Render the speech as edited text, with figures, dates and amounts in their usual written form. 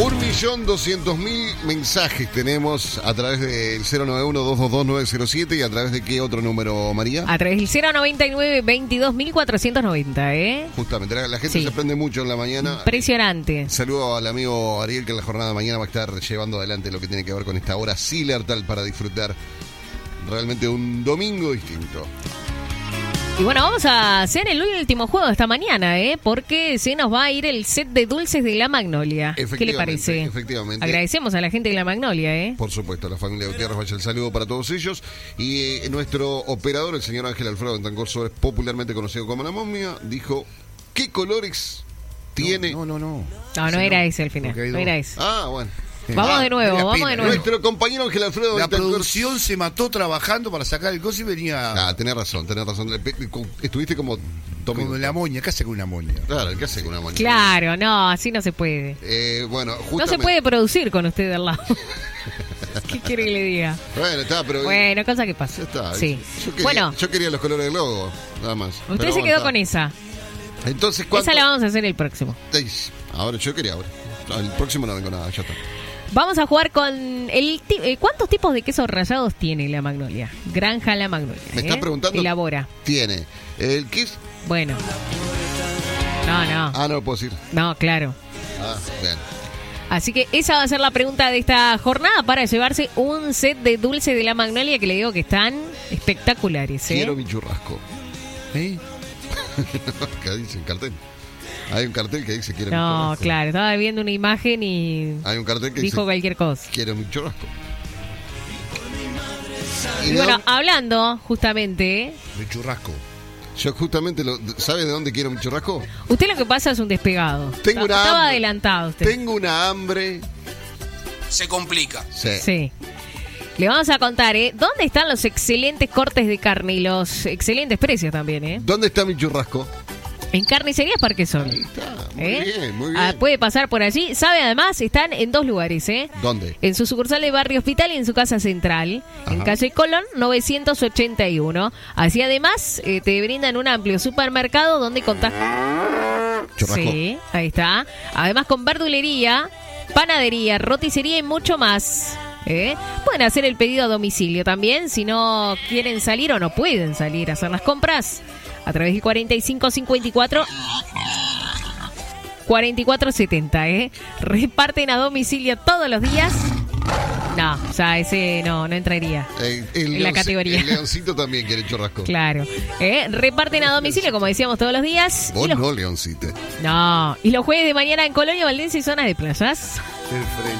1.200.000 mensajes tenemos a través del 091-222-907 y a través de qué otro número, María. A través del 099-22.490, ¿eh? Justamente, la gente se prende mucho en la mañana. Impresionante. Saludo al amigo Ariel, que en la jornada de mañana va a estar llevando adelante lo que tiene que ver con esta hora Silertal para disfrutar realmente un domingo distinto. Y bueno, vamos a hacer el último juego de esta mañana, porque se nos va a ir el set de dulces de La Magnolia. ¿Qué le parece? Efectivamente. Agradecemos a la gente de La Magnolia, Por supuesto, a la familia Gutiérrez, vaya el saludo para todos ellos. Y nuestro operador, el señor Ángel Alfredo Bentancor Sobres, popularmente conocido como La Momia, dijo, ¿qué colores tiene? No era ese al final, no era ese. Ah, bueno. Vamos de nuevo. Nuestro compañero Ángel Alfredo La Bentancor... producción se mató trabajando para sacar el coso y venía... Tenés razón. Estuviste como... Como la moña, ¿qué hace con una moña? Claro, ¿qué hace con una moña? Claro, no, así no se puede. Bueno, no se puede producir con usted al lado. ¿Qué quiere que le diga? Bueno, está, pero... Bueno, cosa que pasa. Está. Sí. Yo quería los colores del logo, nada más. Usted se quedó con esa. Entonces, esa la vamos a hacer el próximo. Ahora, yo quería ahora. El próximo no vengo nada, ya está. Vamos a jugar con ¿cuántos tipos de quesos rallados tiene La Magnolia? Granja La Magnolia. Me está preguntando. Elabora. Tiene el queso. Bueno. No. No lo puedo decir. No, claro. Bien. Así que esa va a ser la pregunta de esta jornada para llevarse un set de dulce de La Magnolia que le digo que están espectaculares. Quiero mi churrasco. ¿Qué dice el cartel? Hay un cartel que dice quiero mi churrasco. No, claro, estaba viendo una imagen y hay un cartel que dijo dice, cualquier cosa. Quiero mi churrasco. Y bueno, hablando justamente... De churrasco. Yo justamente, ¿sabe de dónde quiero mi churrasco? Usted lo que pasa es un despegado. Estaba adelantado usted. Tengo una hambre. Se complica. Sí. Le vamos a contar, ¿dónde están los excelentes cortes de carne y los excelentes precios también, ¿Dónde está mi churrasco? En Carnicerías Parque Sol. Ahí está, muy bien. Puede pasar por allí. Sabe, además, están en dos lugares, ¿Dónde? En su sucursal de Barrio Hospital y en su casa central, en calle Colón 981. Así, además, te brindan un amplio supermercado donde contás... Churrasco. Sí, ahí está. Además, con verdulería, panadería, roticería y mucho más. Pueden hacer el pedido a domicilio también, si no quieren salir o no pueden salir a hacer las compras. A través del 4554-70, Reparten a domicilio todos los días. No, o sea, ese no entraría en la categoría. El Leoncito también quiere churrasco. Claro. Reparten a domicilio, como decíamos, todos los días. Vos no, Leoncito. No. Y los jueves de mañana en Colonia, Valdense y zonas de playas. El frente.